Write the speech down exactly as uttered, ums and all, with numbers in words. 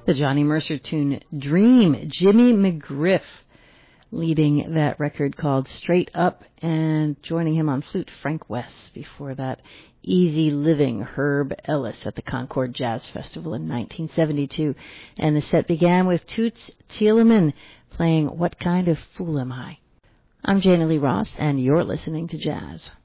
The Johnny Mercer tune, Dream, Jimmy McGriff, leading that record called Straight Up, and joining him on flute, Frank West. Before that, Easy Living, Herb Ellis at the Concord Jazz Festival in nineteen seventy-two. And the set began with Toots Thielemans playing What Kind of Fool Am I? I'm Jana Lee Ross, and you're listening to Jazz.